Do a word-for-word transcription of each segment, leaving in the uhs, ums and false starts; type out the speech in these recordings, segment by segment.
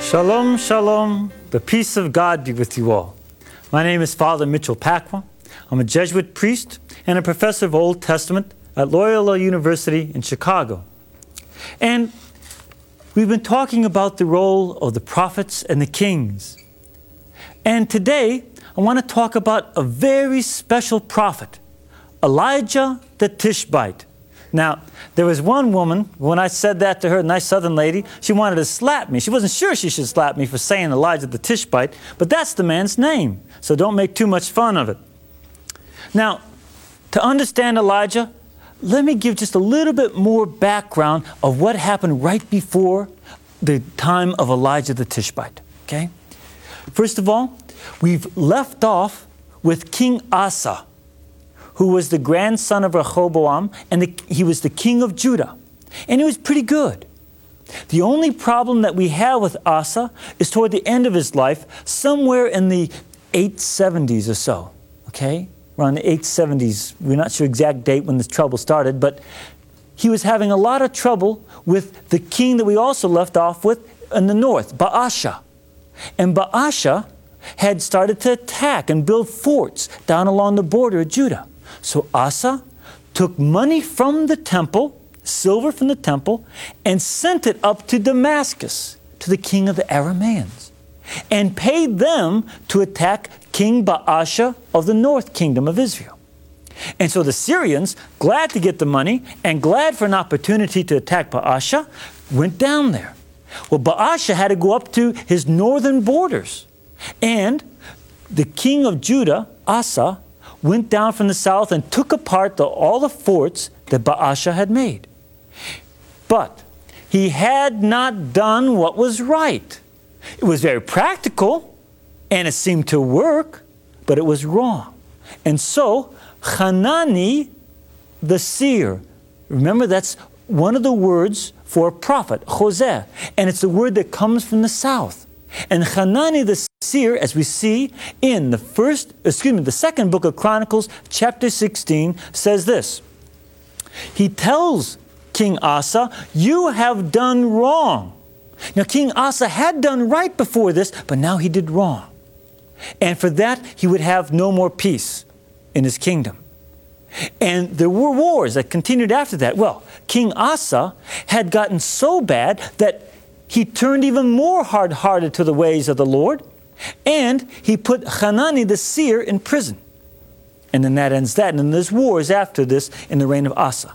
Shalom, shalom. The peace of God be with you all. My name is Father Mitchell Pacwa. I'm a Jesuit priest and a professor of Old Testament at Loyola University in Chicago. And we've been talking about the role of the prophets and the kings. And today, I want to talk about a very special prophet, Elijah the Tishbite. Now, there was one woman, when I said that to her, a nice southern lady, she wanted to slap me. She wasn't sure she should slap me for saying Elijah the Tishbite, but that's the man's name, so don't make too much fun of it. Now, to understand Elijah, let me give just a little bit more background of what happened right before the time of Elijah the Tishbite, okay? First of all, we've left off with King Asa, who was the grandson of Rehoboam, and the, he was the king of Judah. And he was pretty good. The only problem that we have with Asa is toward the end of his life, somewhere in the eight seventies or so, okay? Around the eight seventies, we're not sure exact date when this trouble started, but he was having a lot of trouble with the king that we also left off with in the north, Baasha. And Baasha had started to attack and build forts down along the border of Judah. So Asa took money from the temple, silver from the temple, and sent it up to Damascus, to the king of the Arameans, and paid them to attack King Baasha of the north kingdom of Israel. And so the Syrians, glad to get the money and glad for an opportunity to attack Baasha, went down there. Well, Baasha had to go up to his northern borders. And the king of Judah, Asa, went down from the south and took apart the, all the forts that Baasha had made. But he had not done what was right. It was very practical, and it seemed to work, but it was wrong. And so, Hanani, the seer, remember that's one of the words for a prophet, Hosea, and it's the word that comes from the south. And Hanani the seer, as we see in the first, excuse me, the second book of Chronicles, chapter sixteen, says this. He tells King Asa, you have done wrong. Now, King Asa had done right before this, but now he did wrong. And for that, he would have no more peace in his kingdom. And there were wars that continued after that. Well, King Asa had gotten so bad that he turned even more hard-hearted to the ways of the Lord, and he put Hanani the seer in prison. And then that ends that. And then there's wars after this in the reign of Asa.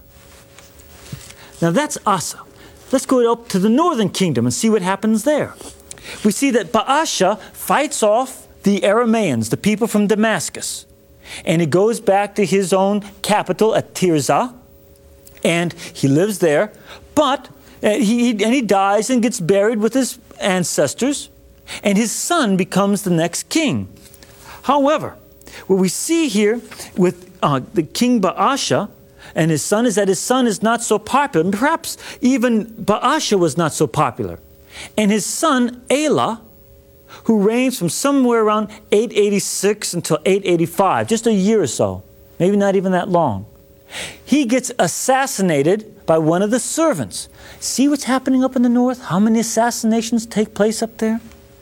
Now that's Asa. Let's go up to the northern kingdom and see what happens there. We see that Baasha fights off the Arameans, the people from Damascus. And he goes back to his own capital at Tirzah, and he lives there. But And he, and he dies and gets buried with his ancestors, and his son becomes the next king. However, what we see here with uh, the king Baasha and his son is that his son is not so popular. Perhaps even Baasha was not so popular. And his son Elah, who reigns from somewhere around eight eighty-six until eight eighty-five, just a year or so, maybe not even that long, he gets assassinated by one of the servants. See what's happening up in the north? How many assassinations take place up there?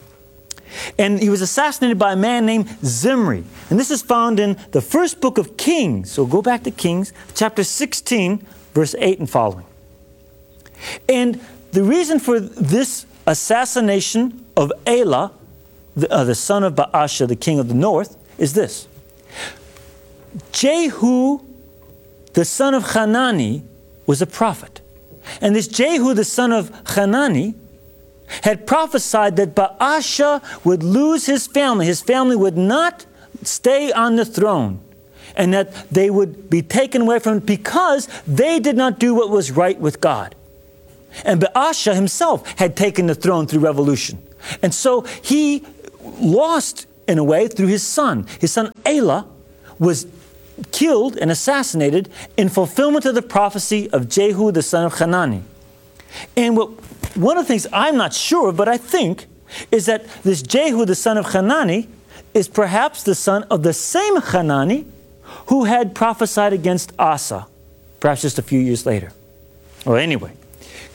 And he was assassinated by a man named Zimri. And this is found in the first book of Kings. So go back to Kings, chapter sixteen, verse eight and following. And the reason for this assassination of Elah, the, uh, the son of Baasha, the king of the north, is this. Jehu, the son of Hanani, was a prophet. And this Jehu, the son of Hanani, had prophesied that Baasha would lose his family. His family would not stay on the throne, and that they would be taken away from it because they did not do what was right with God. And Baasha himself had taken the throne through revolution. And so he lost, in a way, through his son. His son Elah was killed and assassinated in fulfillment of the prophecy of Jehu, the son of Hanani. And what, one of the things I'm not sure of, but I think, is that this Jehu, the son of Hanani, is perhaps the son of the same Hanani who had prophesied against Asa, perhaps just a few years later. Well, anyway, this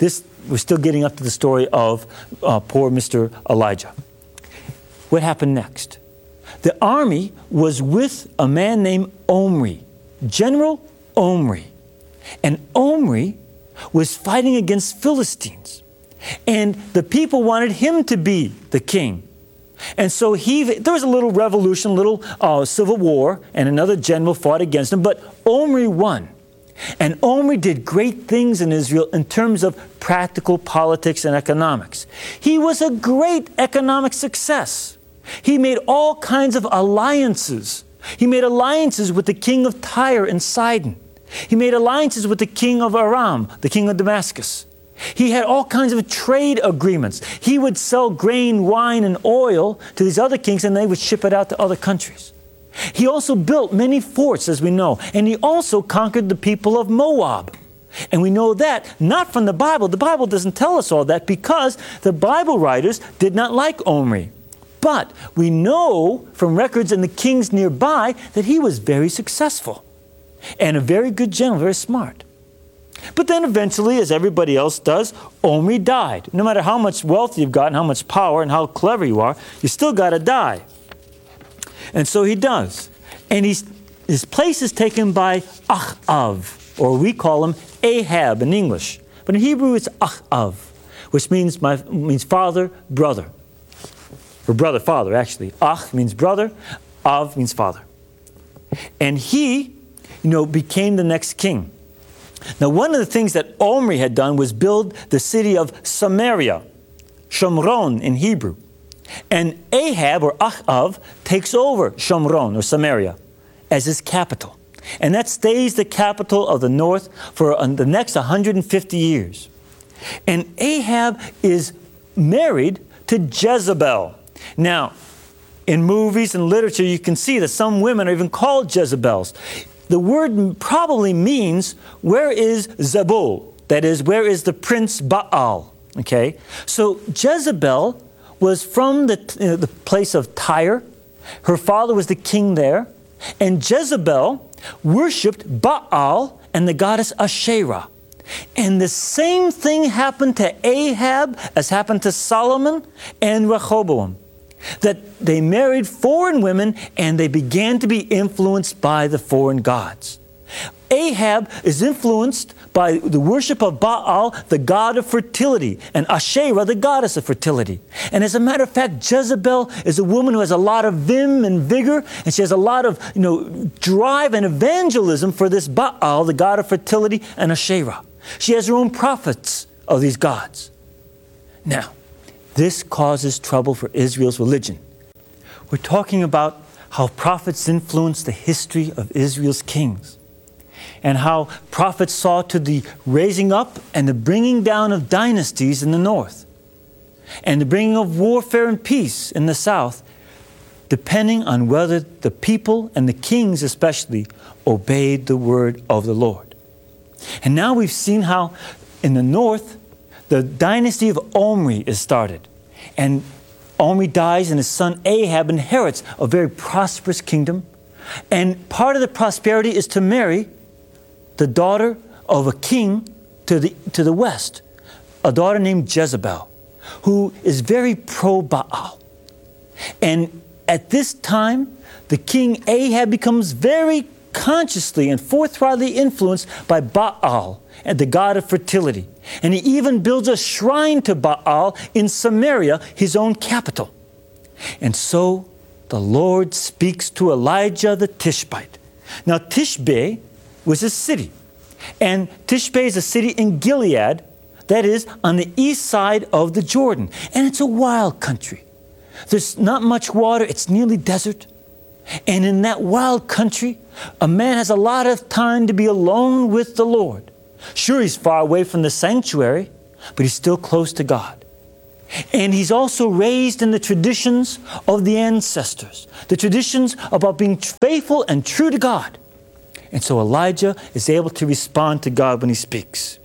we're still getting up to the story of uh, poor Mister Elijah. What happened next? The army was with a man named Omri, General Omri. And Omri was fighting against Philistines. And the people wanted him to be the king. And so he, there was a little revolution, a little uh, civil war, and another general fought against him, but Omri won. And Omri did great things in Israel in terms of practical politics and economics. He was a great economic success. He made all kinds of alliances. He made alliances with the king of Tyre and Sidon. He made alliances with the king of Aram, the king of Damascus. He had all kinds of trade agreements. He would sell grain, wine, and oil to these other kings, and they would ship it out to other countries. He also built many forts, as we know, and he also conquered the people of Moab. And we know that not from the Bible. The Bible doesn't tell us all that because the Bible writers did not like Omri. But we know from records in the kings nearby that he was very successful and a very good general, very smart. But then eventually, as everybody else does, Omri died. No matter how much wealth you've got and how much power and how clever you are, you still got to die. And so he does. And he's, his place is taken by Achav, or we call him Ahab in English. But in Hebrew it's Achav, which means, my, means father, brother. Or brother, father, actually. Ach means brother, Av means father. And he, you know, became the next king. Now, one of the things that Omri had done was build the city of Samaria, Shomron in Hebrew. And Ahab, or Achav, takes over Shomron, or Samaria, as his capital. And that stays the capital of the north for the next one hundred fifty years. And Ahab is married to Jezebel. Now, in movies and literature, you can see that some women are even called Jezebels. The word probably means, where is Zebul? That is, where is the prince Baal? Okay? So Jezebel was from the, uh, the place of Tyre. Her father was the king there. And Jezebel worshipped Baal and the goddess Asherah. And the same thing happened to Ahab as happened to Solomon and Rehoboam. That they married foreign women and they began to be influenced by the foreign gods. Ahab is influenced by the worship of Baal, the god of fertility, and Asherah, the goddess of fertility. And as a matter of fact, Jezebel is a woman who has a lot of vim and vigor, and she has a lot of, you know, drive and evangelism for this Baal, the god of fertility, and Asherah. She has her own prophets of these gods. Now, this causes trouble for Israel's religion. We're talking about how prophets influenced the history of Israel's kings, and how prophets saw to the raising up and the bringing down of dynasties in the north, and the bringing of warfare and peace in the south, depending on whether the people and the kings especially obeyed the word of the Lord. And now we've seen how in the north, the dynasty of Omri is started. And Omri dies and his son Ahab inherits a very prosperous kingdom. And part of the prosperity is to marry the daughter of a king to the, to the west, a daughter named Jezebel, who is very pro-Baal. And at this time, the king Ahab becomes very consciously and forthrightly influenced by Baal, and the god of fertility. And he even builds a shrine to Baal in Samaria, his own capital. And so the Lord speaks to Elijah the Tishbite. Now Tishbe was a city. And Tishbe is a city in Gilead, that is, on the east side of the Jordan. And it's a wild country. There's not much water, it's nearly desert. And in that wild country, a man has a lot of time to be alone with the Lord. Sure, he's far away from the sanctuary, but he's still close to God. And he's also raised in the traditions of the ancestors, the traditions about being faithful and true to God. And so Elijah is able to respond to God when he speaks.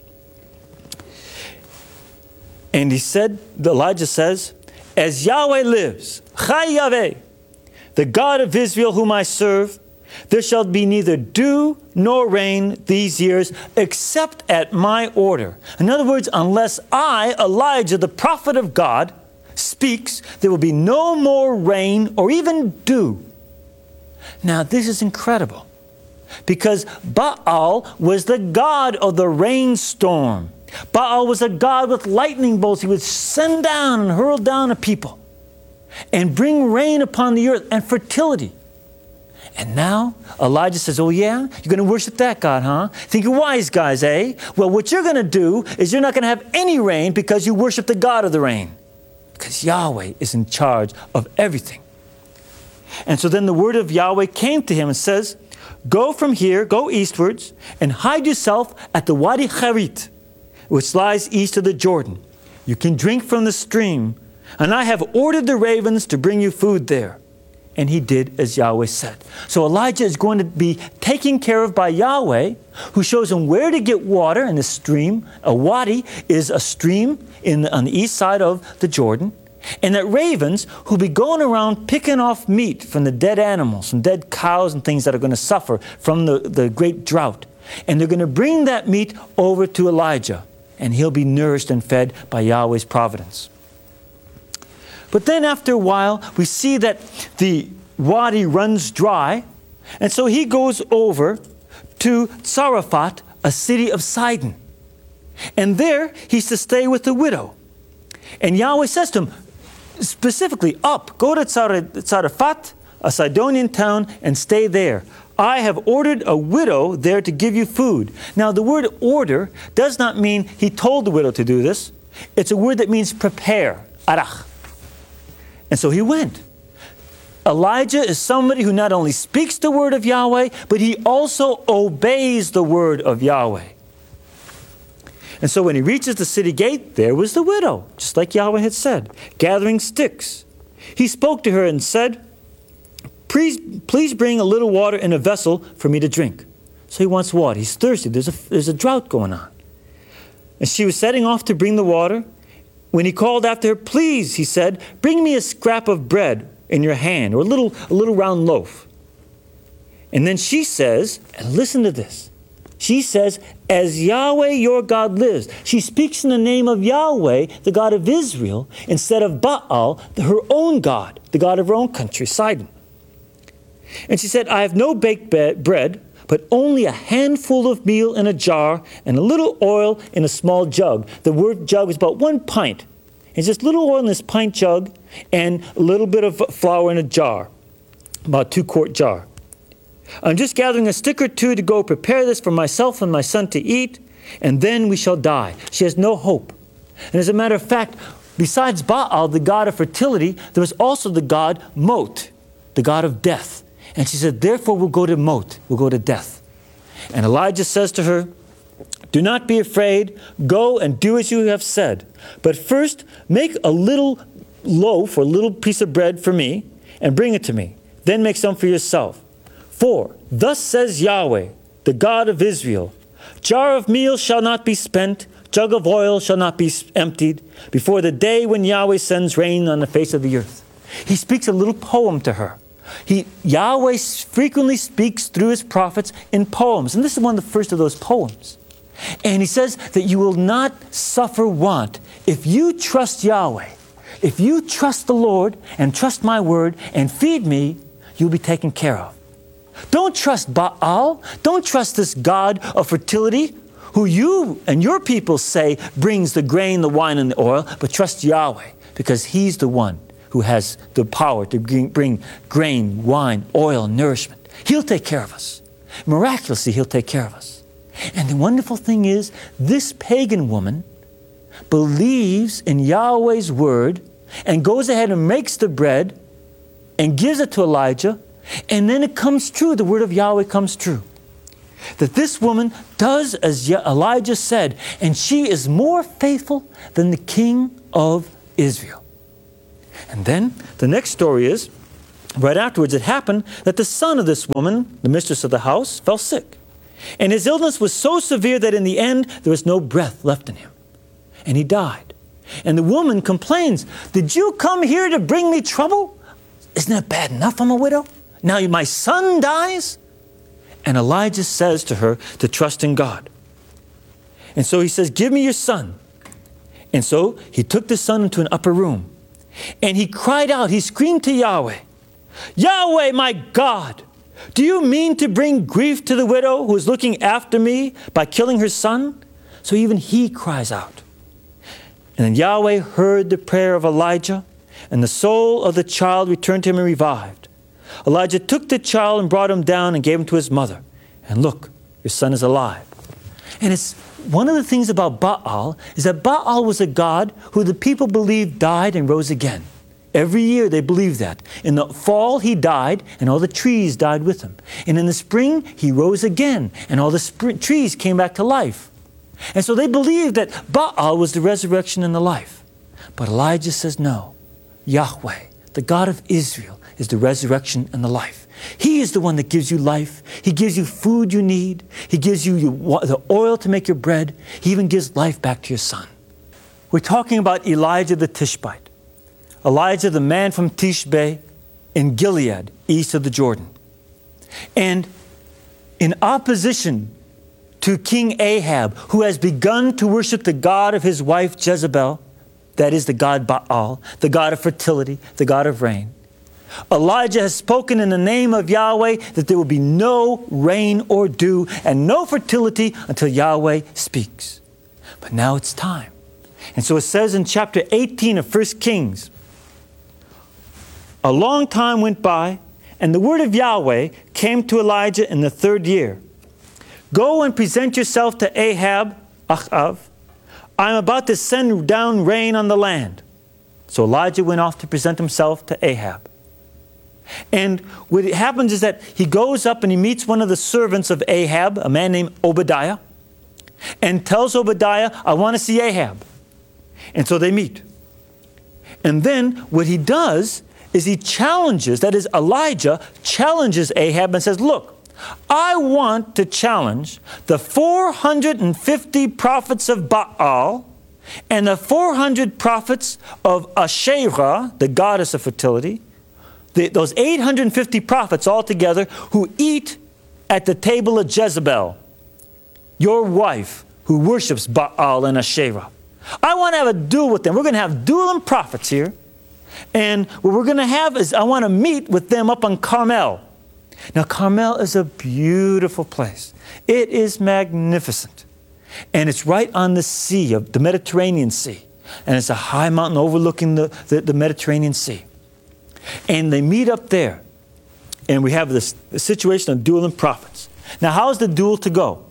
And he said, Elijah says, "As Yahweh lives, Chai Yahweh, the God of Israel whom I serve, There shall be neither dew nor rain these years, except at my order. In other words, unless I, Elijah, the prophet of God, speaks, there will be no more rain or even dew. Now, this is incredible, because Baal was the god of the rainstorm. Baal was a god with lightning bolts. He would send down and hurl down a people and bring rain upon the earth and fertility. And now Elijah says, oh yeah, you're going to worship that God, huh? Think you're wise guys, eh? Well, what you're going to do is you're not going to have any rain because you worship the God of the rain. Because Yahweh is in charge of everything. And so then the word of Yahweh came to him and says, go from here, go eastwards, and hide yourself at the Wadi Harit, which lies east of the Jordan. You can drink from the stream, and I have ordered the ravens to bring you food there. And he did as Yahweh said. So Elijah is going to be taken care of by Yahweh, who shows him where to get water in the stream. A wadi is a stream in the, on the east side of the Jordan. And that ravens who be going around picking off meat from the dead animals, from dead cows and things that are going to suffer from the, the great drought. And they're going to bring that meat over to Elijah. And he'll be nourished and fed by Yahweh's providence. But then after a while, we see that the wadi runs dry. And so he goes over to Zarephath, a city of Sidon. And there he's to stay with the widow. And Yahweh says to him, specifically, up, go to Zarephath, a Sidonian town, and stay there. I have ordered a widow there to give you food. Now, the word order does not mean he told the widow to do this. It's a word that means prepare, arach. And so he went. Elijah is somebody who not only speaks the word of Yahweh, but he also obeys the word of Yahweh. And so when he reaches the city gate, there was the widow, just like Yahweh had said, gathering sticks. He spoke to her and said, please, please bring a little water in a vessel for me to drink. So he wants water. He's thirsty. There's a, there's a drought going on. And she was setting off to bring the water. When he called after her, please, he said, bring me a scrap of bread in your hand, or a little, a little round loaf. And then she says, and listen to this, she says, as Yahweh your God lives. She speaks in the name of Yahweh, the God of Israel, instead of Baal, her own God, the God of her own country, Sidon. And she said, I have no baked bread, but only a handful of meal in a jar and a little oil in a small jug. The word jug is about one pint. It's just little oil in this pint jug and a little bit of flour in a jar, about a two-quart jar. I'm just gathering a stick or two to go prepare this for myself and my son to eat, and then we shall die. She has no hope. And as a matter of fact, besides Baal, the god of fertility, there was also the god Mot, the god of death. And she said, therefore we'll go to Mot, we'll go to death. And Elijah says to her, do not be afraid, go and do as you have said. But first, make a little loaf or a little piece of bread for me and bring it to me. Then make some for yourself. For thus says Yahweh, the God of Israel, jar of meal shall not be spent, jug of oil shall not be emptied, before the day when Yahweh sends rain on the face of the earth. He speaks a little poem to her. He, Yahweh frequently speaks through his prophets in poems. And this is one of the first of those poems. And he says that you will not suffer want if you trust Yahweh. If you trust the Lord and trust my word and feed me, you'll be taken care of. Don't trust Baal. Don't trust this god of fertility who you and your people say brings the grain, the wine, and the oil, but trust Yahweh because he's the one who has the power to bring grain, wine, oil, and nourishment. He'll take care of us. Miraculously, he'll take care of us. And the wonderful thing is, this pagan woman believes in Yahweh's word and goes ahead and makes the bread and gives it to Elijah, and then it comes true, the word of Yahweh comes true. That this woman does as Elijah said, and she is more faithful than the king of Israel. And then the next story is, right afterwards it happened that the son of this woman, the mistress of the house, fell sick. And his illness was so severe that in the end there was no breath left in him. And he died. And the woman complains, did you come here to bring me trouble? Isn't that bad enough I'm a widow? Now my son dies? And Elijah says to her to trust in God. And so he says, give me your son. And so he took the son into an upper room. And he cried out, he screamed to Yahweh, Yahweh, my God, do you mean to bring grief to the widow who is looking after me by killing her son? So even he cries out. And then Yahweh heard the prayer of Elijah, and the soul of the child returned to him and revived. Elijah took the child and brought him down and gave him to his mother. And look, your son is alive. And it's one of the things about Baal is that Baal was a god who the people believed died and rose again. Every year they believed that. In the fall he died and all the trees died with him. And in the spring he rose again and all the spring trees came back to life. And so they believed that Baal was the resurrection and the life. But Elijah says no. Yahweh, the God of Israel, is the resurrection and the life. He is the one that gives you life. He gives you food you need. He gives you the oil to make your bread. He even gives life back to your son. We're talking about Elijah the Tishbite. Elijah, the man from Tishbe in Gilead, east of the Jordan. And in opposition to King Ahab, who has begun to worship the god of his wife Jezebel, that is the god Baal, the god of fertility, the god of rain, Elijah has spoken in the name of Yahweh that there will be no rain or dew and no fertility until Yahweh speaks. But now it's time. And so it says in chapter eighteen of First Kings, a long time went by, and the word of Yahweh came to Elijah in the third year. Go and present yourself to Ahab, Achav. I am about to send down rain on the land. So Elijah went off to present himself to Ahab. And what happens is that he goes up and he meets one of the servants of Ahab, a man named Obadiah, and tells Obadiah, I want to see Ahab. And so they meet. And then what he does is he challenges, that is Elijah challenges Ahab and says, look, I want to challenge the four hundred fifty prophets of Baal and the four hundred prophets of Asherah, the goddess of fertility, the, those eight hundred fifty prophets altogether who eat at the table of Jezebel, your wife who worships Baal and Asherah. I want to have a duel with them. We're going to have dueling prophets here. And what we're going to have is I want to meet with them up on Carmel. Now, Carmel is a beautiful place. It is magnificent. And it's right on the sea, of the Mediterranean Sea. And it's a high mountain overlooking the, the, the Mediterranean Sea. And they meet up there. And we have this situation of dueling prophets. Now, how is the duel to go?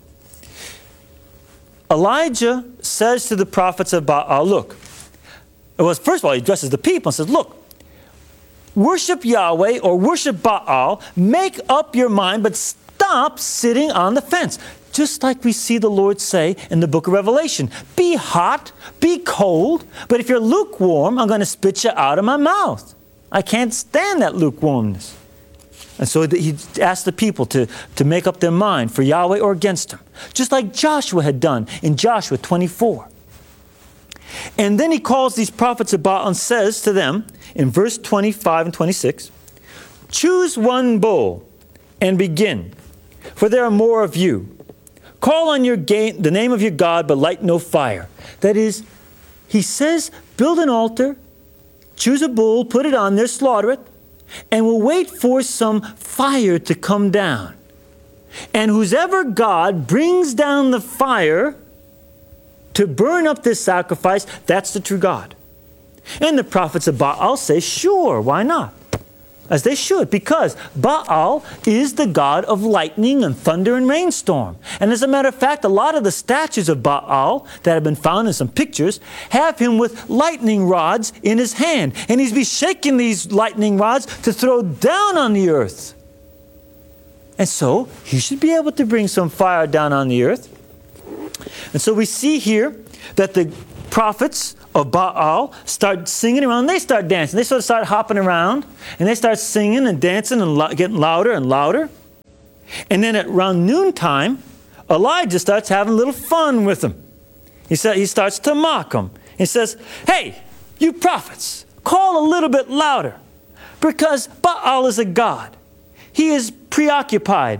Elijah says to the prophets of Baal, look, well, first of all, he addresses the people and says, look, worship Yahweh or worship Baal, make up your mind, but stop sitting on the fence. Just like we see the Lord say in the book of Revelation, be hot, be cold, but if you're lukewarm, I'm going to spit you out of my mouth. I can't stand that lukewarmness. And so he asked the people to, to make up their mind for Yahweh or against him, just like Joshua had done in Joshua twenty-four. And then he calls these prophets of Baal and says to them in verse twenty-five and twenty-six, choose one bull and begin, for there are more of you. Call on your ga- the name of your God, but light no fire. That is, he says, build an altar, choose a bull, put it on there, slaughter it, and we'll wait for some fire to come down. And whoever God brings down the fire to burn up this sacrifice, that's the true God. And the prophets of Baal say, sure, why not? As they should, because Baal is the god of lightning and thunder and rainstorm. And as a matter of fact, a lot of the statues of Baal that have been found in some pictures have him with lightning rods in his hand. And he's be shaking these lightning rods to throw down on the earth. And so he should be able to bring some fire down on the earth. And so we see here that the prophets of Baal start singing around. They start dancing. They sort of start hopping around. And they start singing and dancing and lo- getting louder and louder. And then at around noontime, Elijah starts having a little fun with them. He, sa- he starts to mock them. He says, hey, you prophets, call a little bit louder. Because Baal is a god. He is preoccupied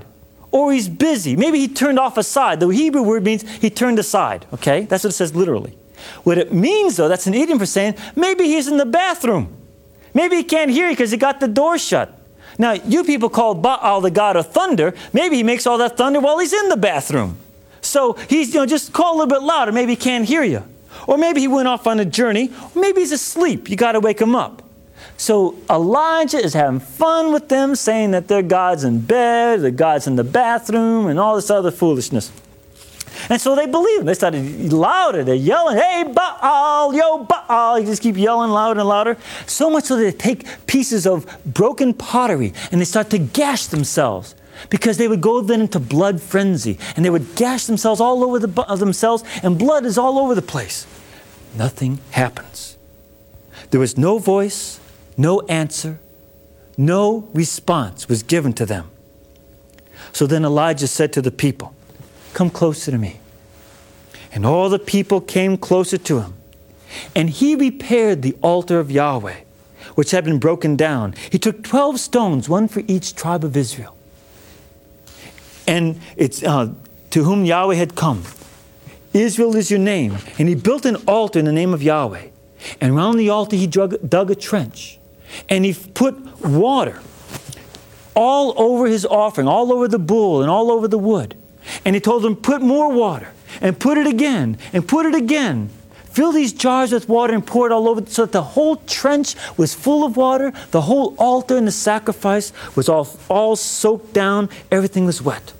or he's busy. Maybe he turned off aside. The Hebrew word means he turned aside, okay? That's what it says literally. What it means, though, that's an idiom for saying maybe he's in the bathroom. Maybe he can't hear you because he got the door shut. Now, you people call Baal the god of thunder. Maybe he makes all that thunder while he's in the bathroom. So he's, you know, just call a little bit louder. Maybe he can't hear you. Or maybe he went off on a journey. Or maybe he's asleep. You got to wake him up. So Elijah is having fun with them, saying that their God's in bed, their God's in the bathroom, and all this other foolishness. And so they believe him. They started louder. They're yelling, hey, Baal, yo, Baal. You just keep yelling louder and louder. So much so that they take pieces of broken pottery and they start to gash themselves, because they would go then into blood frenzy, and they would gash themselves all over the, uh, themselves, and blood is all over the place. Nothing happens. There was no voice, no answer, no response was given to them. So then Elijah said to the people, come closer to me. And all the people came closer to him. And he repaired the altar of Yahweh, which had been broken down. He took twelve stones, one for each tribe of Israel. And it's uh, to whom Yahweh had come. Israel is your name. And he built an altar in the name of Yahweh. And around the altar he dug, dug a trench. And he put water all over his offering, all over the bull and all over the wood. And he told them, put more water, and put it again, and put it again. Fill these jars with water and pour it all over, so that the whole trench was full of water. The whole altar and the sacrifice was all, all soaked down. Everything was wet.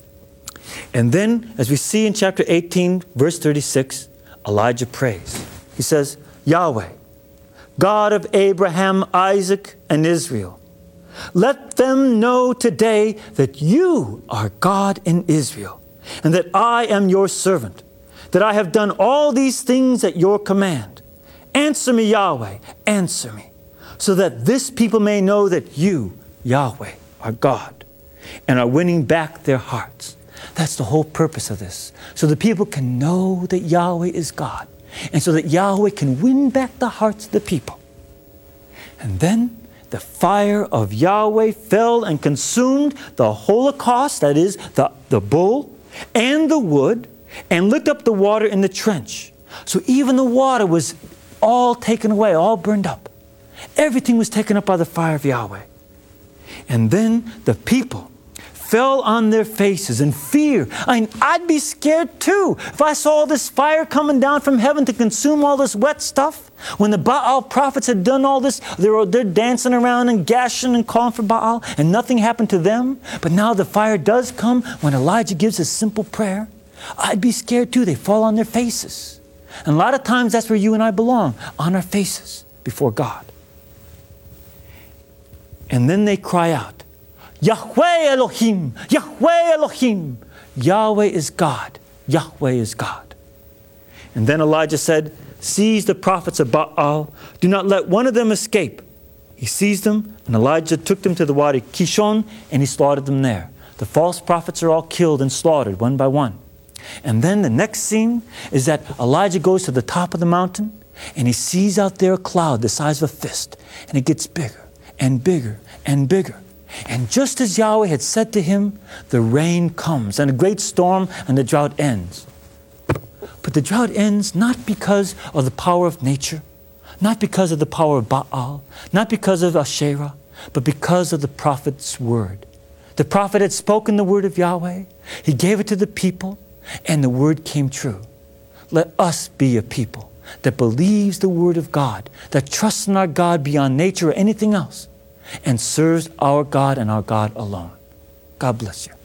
And then, as we see in chapter eighteen, verse thirty-six, Elijah prays. He says, Yahweh, God of Abraham, Isaac, and Israel, let them know today that you are God in Israel, and that I am your servant, that I have done all these things at your command. Answer me, Yahweh, answer me, so that this people may know that you, Yahweh, are God, and are winning back their hearts. That's the whole purpose of this, so the people can know that Yahweh is God, and so that Yahweh can win back the hearts of the people. And then the fire of Yahweh fell and consumed the holocaust, that is, the, the bull, and the wood, and licked up the water in the trench. So even the water was all taken away, all burned up. Everything was taken up by the fire of Yahweh. And then the people fell on their faces in fear. I mean, I'd be scared too if I saw this fire coming down from heaven to consume all this wet stuff. When the Baal prophets had done all this, they were, they're dancing around and gashing and calling for Baal, and nothing happened to them. But now the fire does come when Elijah gives a simple prayer. I'd be scared too. They fall on their faces. And a lot of times that's where you and I belong, on our faces before God. And then they cry out, Yahweh Elohim, Yahweh Elohim. Yahweh is God. Yahweh is God. And then Elijah said, seize the prophets of Baal. Do not let one of them escape. He seized them, and Elijah took them to the Wadi Kishon, and he slaughtered them there. The false prophets are all killed and slaughtered one by one. And then the next scene is that Elijah goes to the top of the mountain, and he sees out there a cloud the size of a fist, and it gets bigger and bigger and bigger. And just as Yahweh had said to him, the rain comes, and a great storm, and the drought ends. But the drought ends not because of the power of nature, not because of the power of Baal, not because of Asherah, but because of the prophet's word. The prophet had spoken the word of Yahweh. He gave it to the people, and the word came true. Let us be a people that believes the word of God, that trusts in our God beyond nature or anything else, and serves our God and our God alone. God bless you.